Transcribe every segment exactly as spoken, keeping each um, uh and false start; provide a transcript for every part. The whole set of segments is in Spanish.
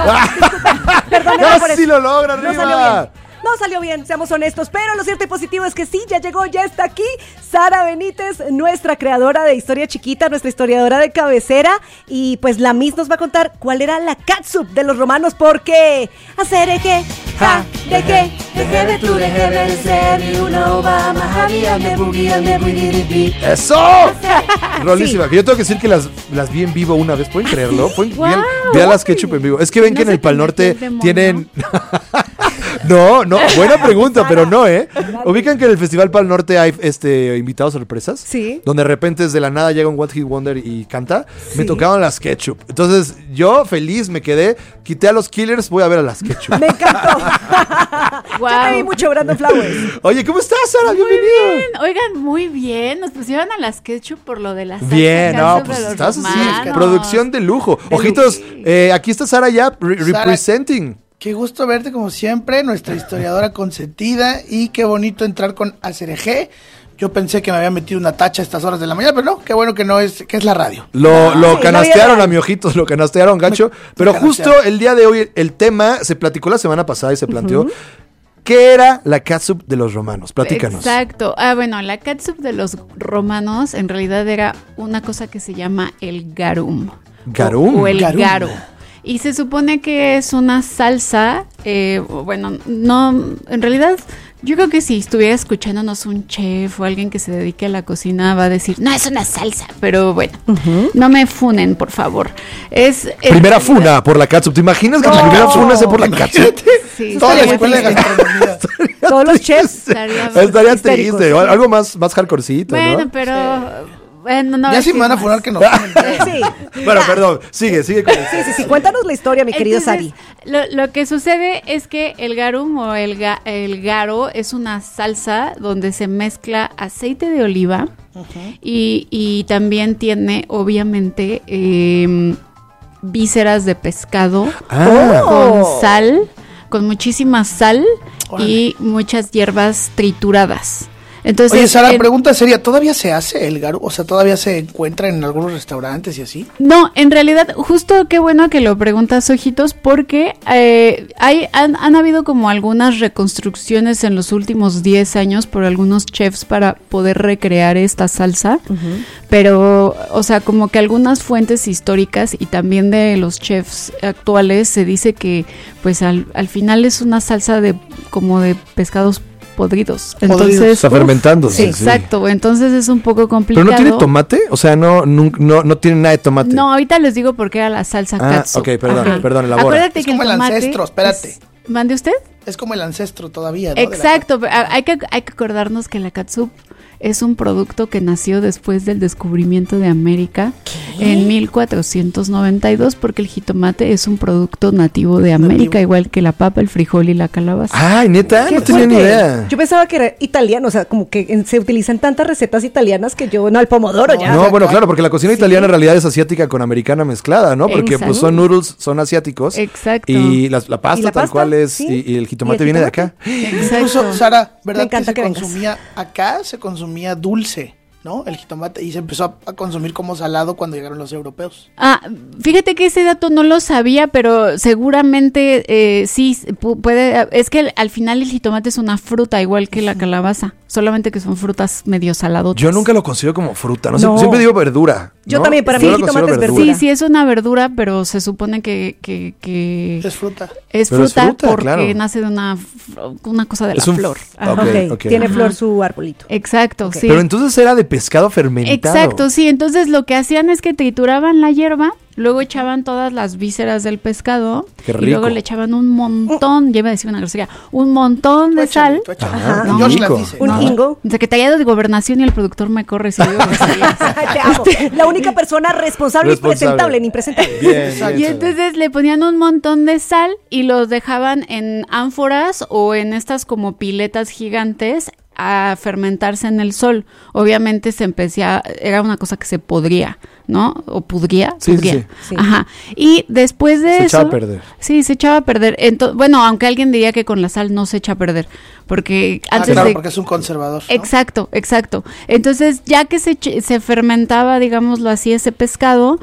Perdónenme por eso. ¡Casi lo logra, No arriba! salió bien. No salió bien, seamos honestos, pero lo cierto y positivo es que sí, ya llegó, ya está aquí Sara Benítez, nuestra creadora de Historia Chiquita, nuestra historiadora de cabecera, y pues la Miss nos va a contar cuál era la catsup de los romanos, porque hacer eje, ja, de qué, deje de tu, deje de ser, y uno va más había, me boogie, me boogie. ¡Eso! Rolísima, que yo tengo que decir que las, las vi en vivo una vez, ¿pueden creerlo? ¿Pueden? Wow. Vean, vean las ketchup en vivo. Es que ven ¿No que en se el Pal te Norte metió el demonio? tienen... No, no, buena pregunta, pero no, ¿eh? ¿Ubican que en el Festival Pal Norte hay este, invitados sorpresas? Sí. Donde de repente desde la nada llega un One Hit Wonder y canta. Sí. Me tocaban las ketchup. Entonces yo feliz me quedé, quité a los Killers, voy a ver a las ketchup. Me encantó. Wow. Yo te vi mucho, Brandon Flowers. Oye, ¿cómo estás, Sara? Muy Bienvenida. bien, oigan, muy bien. Nos pusieron a las ketchup por lo de las salsa Bien, no, catsup pues de los estás así, romanos. producción de lujo. De Ojitos, lujo. eh, aquí está Sara ya re- Sara. representing. Qué gusto verte como siempre, nuestra historiadora consentida, y qué bonito entrar con Acereje. Yo pensé que me había metido una tacha a estas horas de la mañana, pero no, qué bueno que no es, que es la radio. Lo, Ah, lo sí, canastearon la a mi ojitos, lo canastearon, gacho. Pero justo canastearon. el día de hoy, el tema se platicó la semana pasada y se planteó. ¿Qué era la catsup de los romanos? Platícanos. Exacto. Ah, bueno, la catsup de los romanos en realidad era una cosa que se llama el garum. ¿Garum? O, o el Garum. garo. Y se supone que es una salsa, eh, bueno, no, en realidad yo creo que si estuviera escuchándonos un chef o alguien que se dedique a la cocina va a decir, no, es una salsa, pero bueno, no me funen, por favor. Es, es Primera funa por la catsup. ¿Te imaginas que No. la primera funa sea por la catsup? Sí, Toda la estaría escuela de triste. gastronomía. Todos los chefs. Estaría Estaría histéricos. triste. Algo más, más hardcorecito, Bueno, ¿no? pero... Bueno, no Ya es si que me van a más. funar que no. Sí. Bueno, perdón. Sigue, sigue con Sí, sí, sí. Cuéntanos la historia, mi querido Entonces, Sari. Lo, lo que sucede es que el garum o el, ga- el garo es una salsa donde se mezcla aceite de oliva y, y también tiene, obviamente, eh, vísceras de pescado Ah. con Oh. sal, con muchísima sal Órale. y muchas hierbas trituradas. Entonces, Oye, Sara, en- pregunta seria, ¿todavía se hace el garum? O sea, ¿todavía se encuentra en algunos restaurantes y así? No, en realidad, justo qué bueno que lo preguntas, Ojitos, porque eh, hay, han, han habido como algunas reconstrucciones en los últimos diez años por algunos chefs para poder recrear esta salsa, pero, o sea, como que algunas fuentes históricas y también de los chefs actuales se dice que, pues, al, al final es una salsa de como de pescados podridos. Entonces, Está fermentando. sí, exacto, entonces es un poco ¿Pero complicado. no tiene tomate? O sea, no, no, no, no tiene nada de tomate. No, ahorita les digo por qué era la salsa Ah, katsu. ok, perdón, Ajá. perdón, elabora. Acuérdate Es que como el tomate ancestro, espérate. es- ¿Mande usted? Es como el ancestro todavía, ¿no? De la- Exacto, pero hay que, hay que acordarnos que la catsup es un producto que nació después del descubrimiento de América en mil cuatrocientos noventa y dos, porque el jitomate es un producto nativo de América, Nativo. igual que la papa, el frijol y la calabaza. Ay, neta, Qué no tenía ni fuerte. idea. Yo pensaba que era italiano, o sea, como que en- se utilizan tantas recetas italianas que yo, no, al pomodoro No, ya. No, ya, bueno, ya. claro, porque la cocina italiana en realidad es asiática con americana mezclada, ¿no? Porque Exacto. pues son noodles, son asiáticos. Exacto. Y las- la pasta ¿Y la tal pasta? cual es, Sí. y, y el jitomate ¿Y el viene de jitomate? acá. Incluso, Exacto. Sara, ¿verdad Me encanta que se que vengas. consumía acá? Se consumía dulce, ¿no? El jitomate, y se empezó a, a consumir como salado cuando llegaron los europeos. Ah, fíjate que ese dato no lo sabía, pero seguramente eh, sí pu- puede. Es que al final el jitomate es una fruta igual que la calabaza, solamente que son frutas medio saladotas. Yo nunca lo considero como fruta, no, sé, No. siempre digo verdura. Yo ¿no? también, para mí Yo el lo jitomate considero es verdura. Sí, sí es una verdura, pero se supone que, que, que Es fruta. es Pero es fruta fruta, porque claro. nace de una f- una cosa de Es la un- flor. Ah, Ajá. ok, Ok, ok. tiene Ajá. flor su arbolito. Exacto, Ok. sí. Pero entonces era de pescado fermentado. Exacto, sí. Entonces lo que hacían es que trituraban la hierba, luego echaban todas las vísceras del pescado Qué y luego rico. le echaban un montón, ya iba a decir una grosería, un montón Tú de échale, sal. tú échale. Ajá, Ajá. Josh rico. las dice. Un ¿no? hingo. Secretariado de Gobernación y el productor me corre si digo groserías. Te amo. La única persona responsable, y Responsable. presentable en impresentable. Bien, Exacto. bien, Y entonces le ponían un montón de sal y los dejaban en ánforas o en estas como piletas gigantes a fermentarse en el sol. Obviamente se empecía, era una cosa que se podría, ¿no? O pudría, Sí, pudría. sí, sí. Sí. Ajá. Y después de Se eso... echaba a perder. Sí, se echaba a perder. Ento- bueno, aunque alguien diría que con la sal no se echa a perder, porque Ah, antes claro, de... porque es un conservador, ¿no? Exacto, exacto. Entonces, ya que se, ch- se fermentaba, digámoslo así, ese pescado,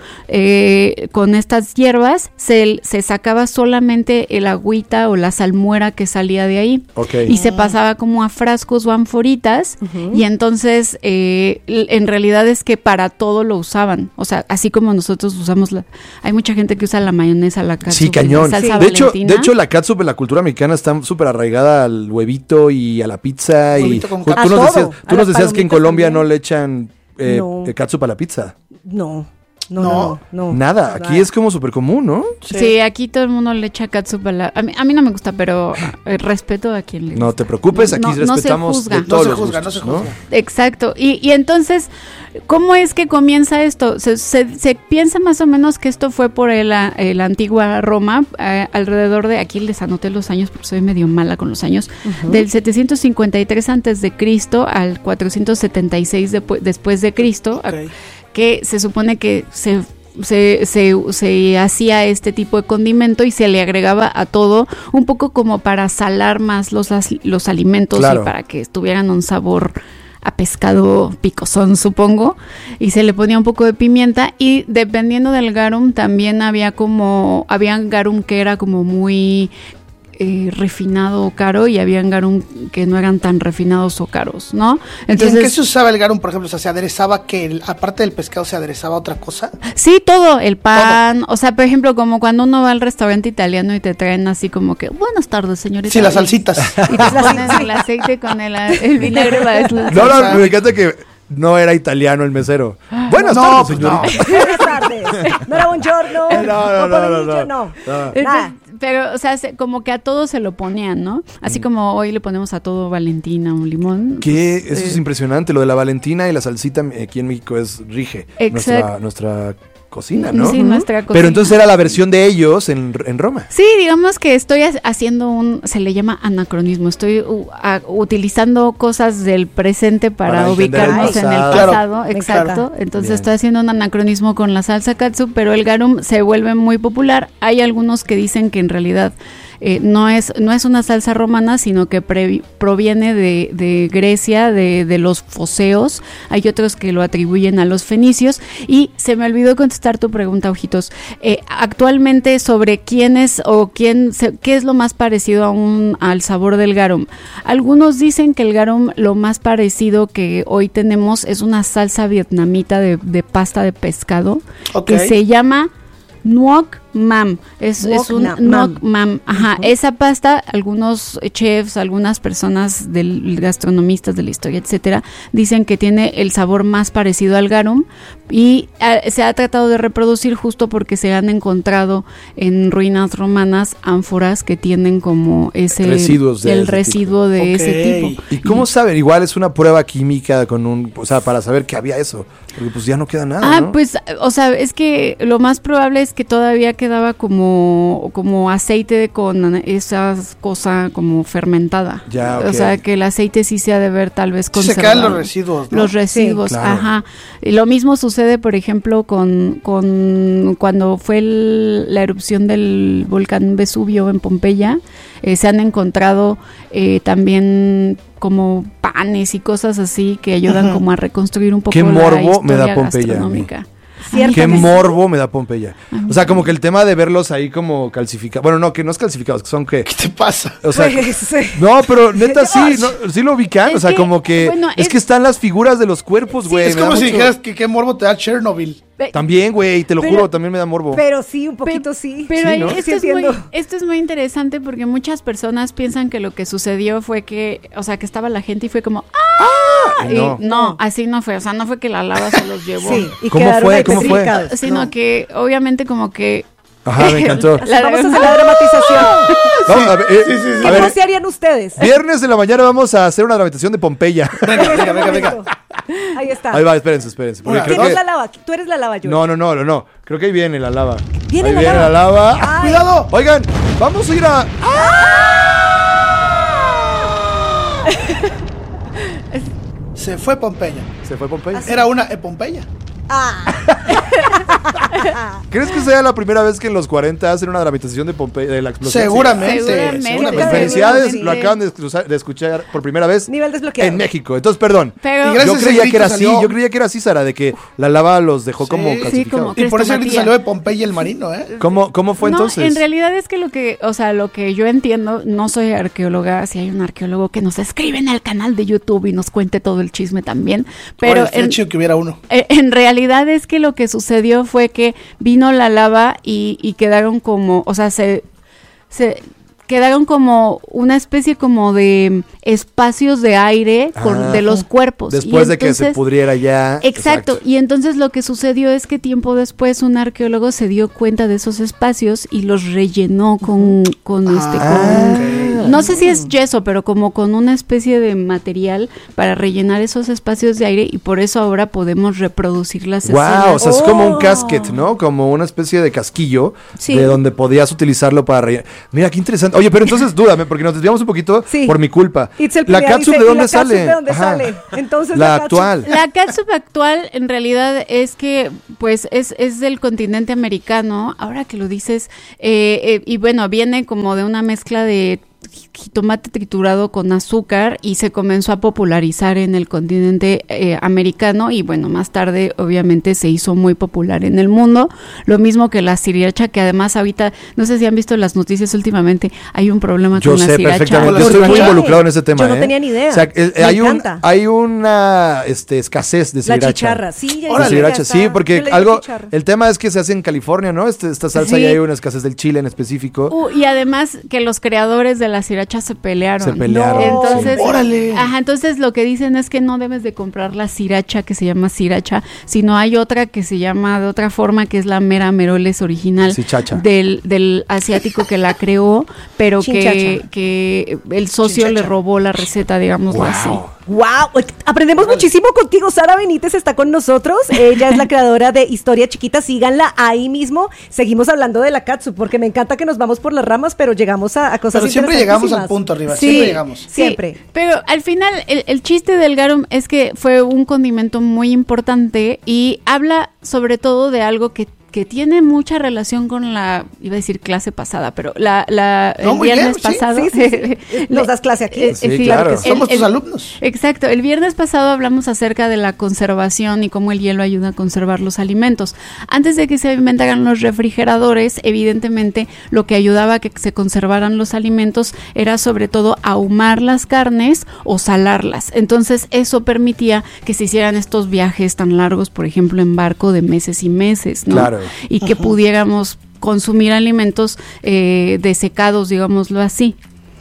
eh, con estas hierbas, se, se sacaba solamente el agüita o la salmuera que salía de ahí. Ok. Y se pasaba como a frascos o anforitas, y entonces, eh, l- en realidad es que para todo lo usaban. O sea, así como nosotros usamos la... Hay mucha gente que usa la mayonesa, la catsup, Sí, cañón. la salsa De hecho, Valentina. de hecho, la catsup en la cultura mexicana está súper arraigada al huevito y a la pizza. Y Huevito con tú, catsup. tú nos A decías, todo. tú A nos las decías que en palomitas Colombia también. no le echan eh, No. eh, catsup a la pizza. No, no, No. no, no. no. Nada. Aquí es como súper común, ¿no? Sí. aquí todo el mundo le echa catsup a la... A mí, a mí no me gusta, pero eh, respeto a quien le No gusta. te preocupes, aquí No, no se respetamos juzga. de No todos se los juzga, gustos, no se ¿no? juzga. Exacto. Y, y entonces, ¿cómo es que comienza esto? Se, se, se piensa más o menos que esto fue por el, el antigua Roma, eh, alrededor de, aquí les anoté los años porque soy medio mala con los años, del setecientos cincuenta y tres antes de Cristo al cuatrocientos setenta y seis depu- después de Cristo, a- Ok. que se supone que se Se, se, se hacía este tipo de condimento y se le agregaba a todo un poco como para salar más los, as- los alimentos Claro. y para que tuvieran un sabor a pescado picosón, supongo, y se le ponía un poco de pimienta, y dependiendo del garum también había como, había garum que era como muy eh, refinado o caro, y había garum que no eran tan refinados o caros, ¿no? ¿Y en qué Entonces, se usaba el garum, por ejemplo? O sea, ¿se aderezaba que el- aparte del pescado se aderezaba otra cosa? sí, todo, el pan, o sea, por ejemplo, como cuando uno va al restaurante italiano y te traen así como que, buenas tardes, señorita. Sí, las Y- salsitas. Y te ponen el aceite con el, el vinagre para deslucir. No, no, Salsa. me encanta que no era italiano el mesero. Buenas No, tardes, pues señorita. Buenas tardes. No era buongiorno. No, no, o no, pomeriggio, no, no. no. No. Entonces, Nada. pero, o sea, se- como que a todo se lo ponían, ¿no? Así como hoy le ponemos a todo Valentina, un limón. Que pues, eso es eh, impresionante. Lo de la Valentina y la salsita eh, aquí en México es rige nuestra, Exacto. nuestra cocina, ¿no? Sí, nuestra cocina. Pero entonces era la versión de ellos en, en Roma. Sí, digamos que estoy ha- haciendo un, se le llama anacronismo, estoy u- a- utilizando cosas del presente para, Para entender el ubicarnos en el pasado. Claro, pasado, me exacto. encanta. Entonces Bien. estoy haciendo un anacronismo con la salsa katsu, pero el garum se vuelve muy popular. Hay algunos que dicen que en realidad eh, no es no es una salsa romana, sino que pre- proviene de, de Grecia, de, de los foceos. Hay otros que lo atribuyen a los fenicios. Y se me olvidó contestar tu pregunta, Ojitos. Eh, actualmente sobre quién es o quién se- qué es lo más parecido a un, al sabor del garum. Algunos dicen que el garum lo más parecido que hoy tenemos es una salsa vietnamita de, de pasta de pescado Ok. que se llama Nuoc Mam. Es, Nuoc es un na- Nuoc mam. Mam. Ajá, esa pasta, algunos chefs, algunas personas del gastronomistas de la historia, etcétera, dicen que tiene el sabor más parecido al garum, y eh, se ha tratado de reproducir justo porque se han encontrado en ruinas romanas ánforas que tienen como ese Residuos de el ese residuo de Ok. ese tipo. ¿Y cómo saben? Igual es una prueba química con un, o sea, para saber que había eso, porque pues ya no queda nada, Ah, ¿no? pues, o sea, es que lo más probable es que todavía quedaba como, como aceite con esa cosa como fermentada. Ya, O ok. sea, que el aceite sí se ha de ver tal vez Se conservado. quedan los residuos, ¿no? Los residuos, Sí, claro. ajá. Y lo mismo sucede, por ejemplo, con, con cuando fue el- la erupción del volcán Vesubio en Pompeya. Eh, se han encontrado eh, también como panes y cosas así que ayudan Ujú. como a reconstruir un poco Qué la morbo me da historia Pompeya a mí. gastronómica. Cierto Qué que sí. morbo me da Pompeya. O sea, como que el tema de verlos ahí como calcificados. Bueno, no, que no es calcificados, que son que. ¿Qué te pasa? O sea, Pues, sí. no, pero neta sí, no, sí lo ubican. Es o sea, que, como que. bueno, es, es- que están las figuras de los cuerpos, güey. Es me da como si mucho- dijeras que qué morbo te da Chernobyl. También, güey, te lo Pero- juro, también me da morbo. Pero sí, un poquito sí. Pero Sí, ahí ¿no? esto, Sí es muy, entiendo. esto es muy interesante porque muchas personas piensan que lo que sucedió fue que, o sea, que estaba la gente y fue como, ¡ah! Y Y no. no. así no fue, o sea, no fue que la lava se los llevó. Sí, y ¿Cómo quedaron fue? ahí ¿Cómo fue? petrificados. Sino No. que obviamente como que... Ajá, me encantó. La- Vamos a hacer la dramatización. Vamos, a ver, eh, Sí, sí, sí. a ¿Cómo ver, se harían ustedes? viernes de la mañana vamos a hacer una dramatización de Pompeya. Venga, venga, venga, venga. Ahí está. Ahí va, espérense, espérense. porque Una, creo ¿Quién que- es la lava? Tú eres la lava, yo. No, no, no, no, no. Creo que ahí viene la lava. ¿Viene ahí la viene lava? la lava. Ay. ¡Cuidado! Oigan, vamos a ir a. Se fue Pompeya. Se fue Pompeya. Era una Epompeya. Ah. ¿Crees que sea la primera vez que en los cuarenta hacen una dramatización de Pompeya, de la explosión? Seguramente. Seguramente. seguramente. Felicidades, Sí. lo acaban de escuchar, de escuchar por primera vez Nivel desbloqueado. en México. Entonces, perdón. Pero Y gracias Yo creía ese que era grito así, salió. yo creía que era así, Sara, de que la lava los dejó Sí. como Sí, calcificados. como- Y por eso el grito Crestomatía. salió de Pompeya el marino, ¿eh? ¿Cómo, ¿Cómo fue no, entonces? en realidad es que lo que, o sea, lo que yo entiendo, no soy arqueóloga, si hay un arqueólogo que nos escribe en el canal de YouTube y nos cuente todo el chisme también, pero Pero estaría en, chido que hubiera uno. eh, en realidad es que lo que sucedió fue que vino la lava y, y quedaron como, o sea, se, se quedaron como una especie como de espacios de aire con- Ah. de los cuerpos. Después Y de que se entonces- pudriera ya. Exacto. Y entonces lo que sucedió es que tiempo después un arqueólogo se dio cuenta de esos espacios y los rellenó con, con este, Ah, con- no sé si es yeso, pero como con una especie de material para rellenar esos espacios de aire y por eso ahora podemos reproducir las Wow, o escenas. sea, es como un Oh. casquet, ¿no? Como una especie de casquillo Sí. de donde podías utilizarlo para rellenar. Mira, qué interesante. Oye, pero entonces dúdame, porque nos desviamos un poquito Sí. por mi culpa. Itzel La Pineda catsup, dice, ¿de ¿y dónde la catsup sale? de dónde Ajá. sale? Entonces, la la catsup- actual. La catsup actual en realidad es que pues es, es del continente americano, ahora que lo dices, eh, eh, y bueno, viene como de una mezcla de jitomate triturado con azúcar y se comenzó a popularizar en el continente eh, americano y bueno, más tarde obviamente se hizo muy popular en el mundo, lo mismo que la sriracha, que además ahorita, no sé si han visto las noticias últimamente, hay un problema Yo con la sé sriracha. perfectamente, ¿Por estoy muy qué? involucrado en ese tema. Yo no ¿eh? tenía ni idea. O sea, eh, Me hay, un, encanta. hay una este, escasez de La sriracha. chicharra, sí, ya De Órale. sriracha, ya sí, está. porque Yo le digo algo, chicharra. el tema es que se hace en California, ¿no? Este, esta salsa Sí. ya hay una escasez del chile en específico. Uh, y además que los creadores de la sriracha se pelearon. Se pelearon, No. Entonces, sí. Órale. Ajá, entonces lo que dicen es que no debes de comprar la sriracha que se llama sriracha, sino hay otra que se llama de otra forma que es la mera meroles original Sichacha. del, del asiático que la creó, pero que, Chinchacha. que el socio Chinchacha. le robó la receta, digámoslo así. Wow. Wow, aprendemos muchísimo contigo. Sara Benítez está con nosotros. Ella es la creadora de Historia Chiquita. Síganla ahí mismo. Seguimos hablando de la catsup porque me encanta que nos vamos por las ramas, pero llegamos a, a cosas Pero siempre llegamos al interesantísimas. punto arriba, Sí. siempre llegamos. Sí, Siempre. pero al final el, el chiste del garum es que fue un condimento muy importante y habla sobre todo de algo que, que tiene mucha relación con la, iba a decir clase pasada, pero la, la No, el muy bien, viernes sí, pasado. sí, sí, sí. Nos das clase aquí. Eh, Sí, sí, claro. el- Somos tus el- alumnos. Exacto, el viernes pasado hablamos acerca de la conservación y cómo el hielo ayuda a conservar los alimentos. Antes de que se inventaran los refrigeradores, evidentemente lo que ayudaba a que se conservaran los alimentos era sobre todo ahumar las carnes o salarlas. Entonces eso permitía que se hicieran estos viajes tan largos, por ejemplo en barco de meses y meses, ¿no? Claro. Y que pudiéramos consumir alimentos eh, desecados, digámoslo así.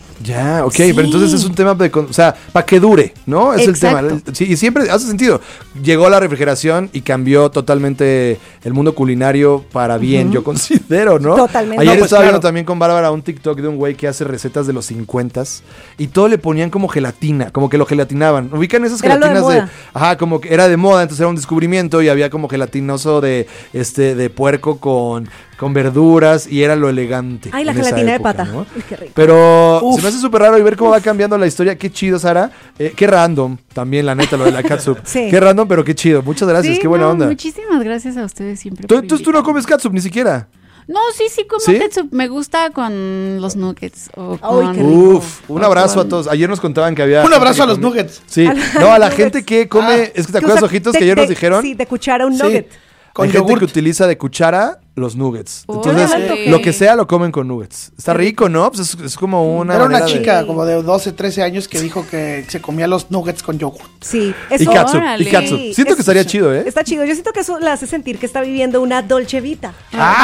Ya, ok, Sí. pero entonces es un tema de, con- o sea, para que dure, ¿no? Es Exacto. el tema. Sí, y siempre hace sentido. Llegó la refrigeración y cambió totalmente el mundo culinario para bien, yo considero, ¿no? Totalmente. Ayer No, pues, estaba claro. viendo también con Bárbara un TikTok de un güey que hace recetas de los cincuenta y todo le ponían como gelatina, como que lo gelatinaban. ¿Ubican esas Era lo de gelatinas de, moda. ajá, como que era de moda, entonces era un descubrimiento y había como gelatinoso de este de puerco con con verduras y era lo elegante. Ay, la en esa gelatina de época, pata. ¿no? Uy, qué rico. Pero Uf. se me hace súper raro y ver cómo va cambiando la historia. Qué chido, Sara. Eh, qué random también, la neta, lo de la catsup. Sí. Qué random, pero qué chido. Muchas gracias, Sí, qué buena no, onda. Muchísimas gracias a ustedes siempre. Tú- por Entonces tú no invitarme. comes catsup ni siquiera. No, sí, sí, como ¿Sí? ketchup. Me gusta con los nuggets. O Ay, con, qué rico. Uf, un o abrazo con- a todos. Ayer nos contaban que había. Un gente abrazo que a los come- nuggets. Sí, A los no, a la nuggets. gente que come. Ah. Es que te Que acuerdas, usa ojitos, de- que ayer nos de- dijeron. Sí, de cuchara un Sí. nugget. Con Hay gente yogurt. que utiliza de cuchara los nuggets. Entonces, Órale. lo que sea lo comen con nuggets. Está rico, ¿no? Pues es, es como una. Era una manera de- chica como de doce, trece años que dijo que se comía los nuggets con yogurt. Sí. Y Eso- catsup, y Órale. catsup. Sí, Siento es- que estaría chido, ¿eh? Está chido. Yo siento que eso le hace sentir que está viviendo una dolce vita.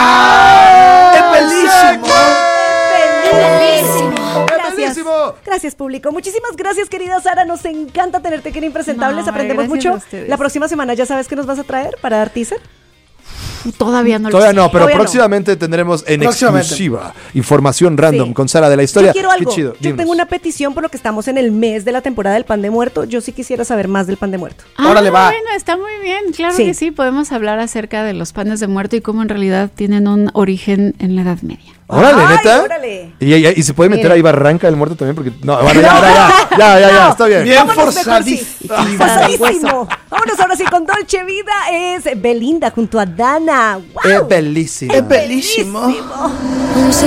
¡Ah! ¡Es bellísimo! ¡Bellísimo! Gracias. bellísimo! Gracias, público. Muchísimas gracias, querida Sara. Nos encanta tenerte aquí en Impresentables. No, Aprendemos gracias mucho. a ustedes. La próxima semana ya sabes qué nos vas a traer para dar teaser. Todavía no lo Todavía sé. no, pero Todavía no. próximamente tendremos en Próximamente. exclusiva información random Sí. con Sara de la historia. Yo quiero algo. Qué chido. Yo dinos. tengo una petición por lo que estamos en el mes de la temporada del pan de muerto. Yo sí quisiera saber más del pan de muerto. Ah, Órale, va. Bueno, está muy bien. Claro Sí. que sí. Podemos hablar acerca de los panes de muerto y cómo en realidad tienen un origen en la Edad Media. Órale, Ay, ¿neta? órale. Y, y, y se puede meter Mire. ahí Barranca del Muerto también, porque... No, bueno, ya, ya, ya, ya, ya, ya, está bien. Bien Vámonos mejor, sí. forzadísimo. Forzadísimo. Vámonos ahora sí con Dolce Vida. Es Belinda junto a Dana. ¡Wow! Es bellísimo. Es bellísimo. Bellísimo.